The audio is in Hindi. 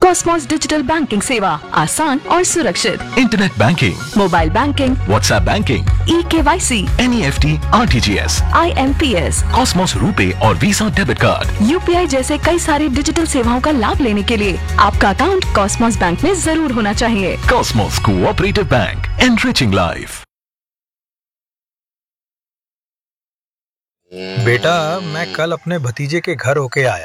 कॉस्मोस डिजिटल बैंकिंग सेवा आसान और सुरक्षित। Internet banking, mobile banking, WhatsApp banking, eKYC, NEFT, RTGS, IMPS, Cosmos RuPay और वीजा डेबिट कार्ड, UPI जैसे कई सारी डिजिटल सेवाओं का लाभ लेने के लिए आपका अकाउंट कॉस्मोस बैंक में जरूर होना चाहिए। Cosmos cooperative bank, enriching life. बेटा, मैं कल अपने भतीजे के घर होके आया।